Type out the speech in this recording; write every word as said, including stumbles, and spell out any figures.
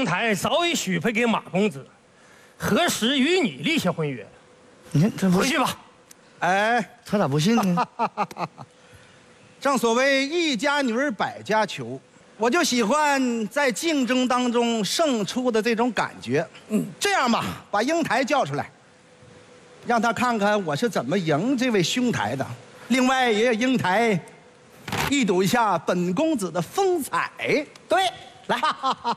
英台早已许配给马公子，何时与你立下婚约？ 你看这不回去吧。 哎， 他咋不信呢？ 正所谓一家女儿百家求，我就喜欢在竞争当中胜出的这种感觉。嗯，这样吧，把英台叫出来，让他看看我是怎么赢这位兄台的。另外，也有英台一睹一下本公子的风采。 对，来。